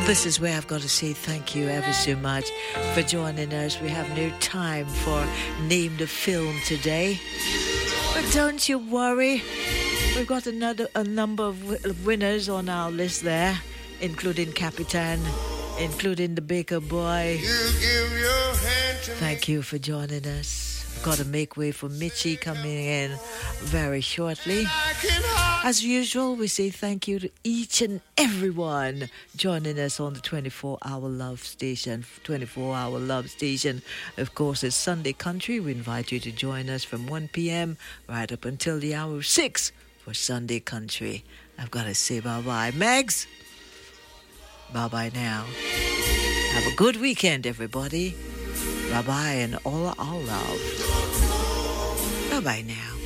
This is where I've got to say thank you ever so much for joining us. We have no time for Name the Film today. But don't you worry. We've got a number of winners on our list there, including Capitan, including the Baker Boy. Thank you for joining us. We've got to make way for Mitchie coming in very shortly. As usual, we say thank you to each and everyone joining us on the 24-hour love station. 24-hour love station, of course, is Sunday Country. We invite you to join us from 1 p.m. right up until the hour of 6 for Sunday Country. I've got to say bye-bye. Megs, bye-bye now. Have a good weekend, everybody. Bye-bye and all our love. Bye-bye now.